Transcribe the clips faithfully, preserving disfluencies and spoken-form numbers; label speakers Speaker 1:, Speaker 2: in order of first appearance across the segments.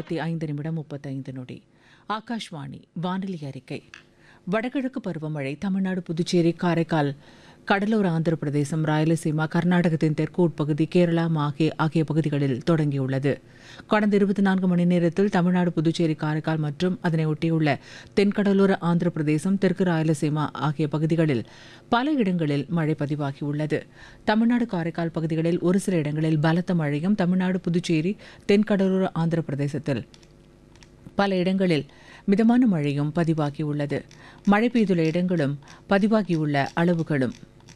Speaker 1: இருபத்தி ஐந்து நிமிடம் முப்பத்தைந்து நொடி. ஆகாஷ்வாணி வானிலை அறிக்கை. வடகிழக்கு பருவமழை தமிழ்நாடு, புதுச்சேரி, காரைக்கால், கடலோர ஆந்திர பிரதேசம், ராயலசீமா, கர்நாடகத்தின் தெற்கு உட்பகுதி, கேரளா, மாஹே ஆகிய பகுதிகளில் தொடங்கியுள்ளது. கடந்த இருபத்தி நான்கு மணி நேரத்தில் தமிழ்நாடு, புதுச்சேரி, காரைக்கால் மற்றும் அதனை ஒட்டியுள்ள தென்கடலோர ஆந்திர பிரதேசம், தெற்கு ராயலசீமா ஆகிய பகுதிகளில் பல இடங்களில் மழை பதிவாகியுள்ளது. தமிழ்நாடு, காரைக்கால் பகுதிகளில் ஒரு சில இடங்களில் பலத்த மழையும், தமிழ்நாடு, புதுச்சேரி, தென்கடலோர ஆந்திர பிரதேசத்தில் பல இடங்களில் மிதமான மழையும் பதிவாகியுள்ளது. மழை பெய்துள்ள இடங்களும் பதிவாகியுள்ள அளவுகளும்: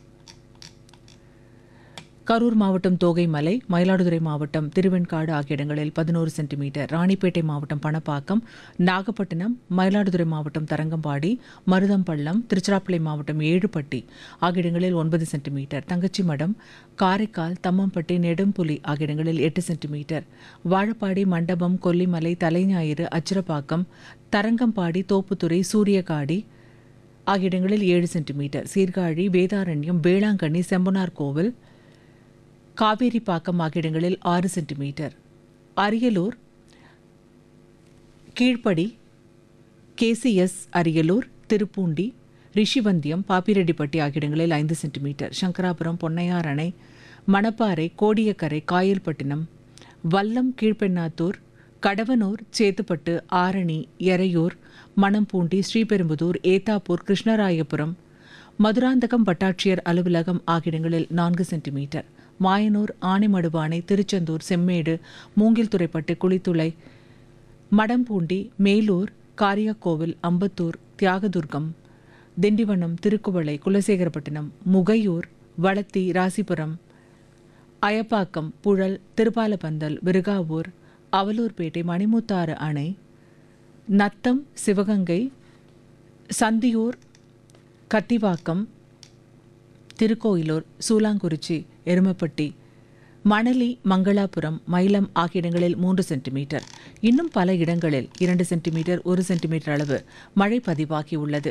Speaker 1: கரூர் மாவட்டம் தோகைமலை, மயிலாடுதுறை மாவட்டம் திருவெண்காடு ஆகிய இடங்களில் பதினோரு சென்டிமீட்டர், ராணிப்பேட்டை மாவட்டம் பணப்பாக்கம், நாகப்பட்டினம், மயிலாடுதுறை மாவட்டம் தரங்கம்பாடி, மருதம்பள்ளம், திருச்சிராப்பள்ளி மாவட்டம் ஏழுப்பட்டி ஆகிய இடங்களில் ஒன்பது சென்டிமீட்டர், தங்கச்சிமடம், காரைக்கால், தம்மம்பட்டி, நெடும்புலி ஆகிய இடங்களில் எட்டு சென்டிமீட்டர், வாழப்பாடி, மண்டபம், கொல்லிமலை, தலைஞாயிறு, அச்சிரப்பாக்கம், தரங்கம்பாடி, தோப்புத்துறை, சூரியகாடி ஆகிய இடங்களில் ஏழு சென்டிமீட்டர், சீர்காழி, வேதாரண்யம், வேளாங்கண்ணி, செம்பனார் கோவில், காவேரிப்பாக்கம் ஆகிய இடங்களில் ஆறு சென்டிமீட்டர், அரியலூர், கீழ்ப்படி, கேசிஎஸ் அரியலூர், திருப்பூண்டி, ரிஷிவந்தியம், பாப்பிரெட்டிப்பட்டி ஆகிய இடங்களில் ஐந்து சென்டிமீட்டர், சங்கராபுரம், பொன்னையார் அணை, மணப்பாறை, கோடியக்கரை, காயல்பட்டினம், வல்லம், கீழ்பெண்ணாத்தூர், கடவனூர், சேத்துப்பட்டு, ஆரணி, எறையூர், மணம்பூண்டி, ஸ்ரீபெரும்புதூர், ஏத்தாப்பூர், கிருஷ்ணராயபுரம், மதுராந்தகம் வட்டாட்சியர் அலுவலகம் ஆகிய இடங்களில் நான்கு சென்டிமீட்டர், மாயனூர், ஆனைமடுவானை, திருச்செந்தூர், செம்மேடு, மூங்கில்துறைப்பட்டு, குளித்துளை, மடம்பூண்டி, மேலூர், காரியாக்கோவில், அம்பத்தூர், தியாகதுர்கம், திண்டிவனம், திருக்குவளை, குலசேகரப்பட்டினம், முகையூர், வளத்தி, ராசிபுரம், அயப்பாக்கம், புழல், திருப்பாலப்பந்தல், விருகாவூர், அவலூர்பேட்டை, மணிமுத்தாறு அணை, நத்தம், சிவகங்கை, சந்தியூர், கத்திவாக்கம், திருக்கோயிலூர், சூலாங்குறிச்சி, எருமப்பட்டி, மணலி, மங்களாபுரம், மயிலம் ஆகிய இடங்களில் மூன்று சென்டிமீட்டர், இன்னும் பல இடங்களில் இரண்டு சென்டிமீட்டர், ஒரு சென்டிமீட்டர் அளவு மழை பதிவாகியுள்ளது.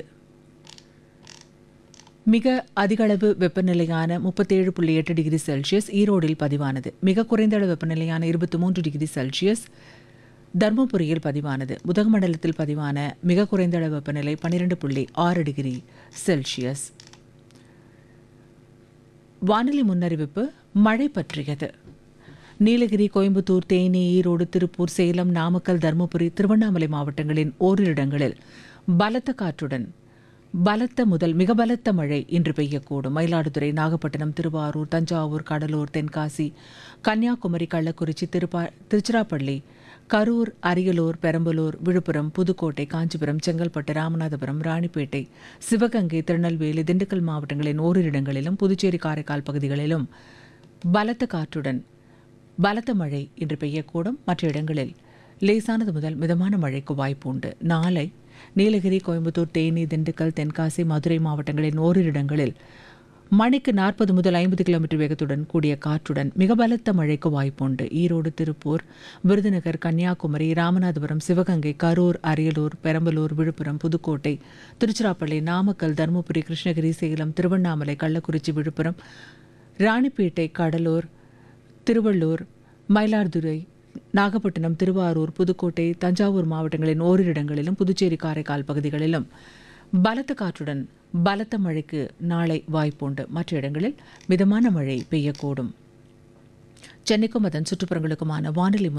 Speaker 1: மிக அதிகளவு வெப்பநிலையான முப்பத்தேழு புள்ளி எட்டு டிகிரி செல்சியஸ் ஈரோடில் பதிவானது. மிக குறைந்த அளவு வெப்பநிலையான இருபத்தி மூன்று டிகிரி செல்சியஸ் தர்மபுரியில் பதிவானது. உதகமண்டலத்தில் பதிவான மிக குறைந்த அளவு வெப்பநிலை பன்னிரண்டு புள்ளி ஆறு டிகிரி செல்சியஸ். வானிலை முன்னறிவிப்பு மழை பற்றியது. நீலகிரி, கோயம்புத்தூர், தேனி, ஈரோடு, திருப்பூர், சேலம், நாமக்கல், தருமபுரி, திருவண்ணாமலை மாவட்டங்களின் ஓரிரு இடங்களில் பலத்த காற்றுடன் பலத்த முதல் மிக பலத்த மழை இன்று பெய்யக்கூடும். மயிலாடுதுறை, நாகப்பட்டினம், திருவாரூர், தஞ்சாவூர், கடலூர், தென்காசி, கன்னியாகுமரி, கள்ளக்குறிச்சி, திருப்பா திருச்சிராப்பள்ளி, கரூர், அரியலூர், பெரம்பலூர், விழுப்புரம், புதுக்கோட்டை, காஞ்சிபுரம், செங்கல்பட்டு, ராமநாதபுரம், ராணிப்பேட்டை, சிவகங்கை, திருநெல்வேலி, திண்டுக்கல் மாவட்டங்களின் ஓரிரு இடங்களிலும், புதுச்சேரி, காரைக்கால் பகுதிகளிலும் பலத்த காற்றுடன் பலத்த மழை இன்று பெய்யக்கூடும். மற்ற இடங்களில் லேசானது முதல் மிதமான மழைக்கு வாய்ப்பு உண்டு. நாளை நீலகிரி, கோயம்புத்தூர், தேனி, திண்டுக்கல், தென்காசி, மதுரை மாவட்டங்களின் ஓரிரு இடங்களில் மணிக்கு நாற்பது முதல் ஐம்பது கிலோமீட்டர் வேகத்துடன் கூடிய காற்றுடன் மிக பலத்த மழைக்கு வாய்ப்புண்டு. ஈரோடு, திருப்பூர், விருதுநகர், கன்னியாகுமரி, ராமநாதபுரம், சிவகங்கை, கரூர், அரியலூர், பெரம்பலூர், விழுப்புரம், புதுக்கோட்டை, திருச்சிராப்பள்ளி, நாமக்கல், தருமபுரி, கிருஷ்ணகிரி, சேலம், திருவண்ணாமலை, கள்ளக்குறிச்சி, விழுப்புரம், ராணிப்பேட்டை, கடலூர், திருவள்ளூர், மயிலாடுதுறை, நாகப்பட்டினம், திருவாரூர், புதுக்கோட்டை, தஞ்சாவூர் மாவட்டங்களின் ஓரிரு இடங்களிலும், புதுச்சேரி, காரைக்கால் பகுதிகளிலும் பலத்த காற்றுடன் பலத்த மழைக்கு நாளை வாய்ப்புண்டு. மற்ற இடங்களில் மிதமான மழை பெய்யக்கூடும். சென்னைக்கும் அதன் சுற்றுப்புறங்களுக்குமான வானிலை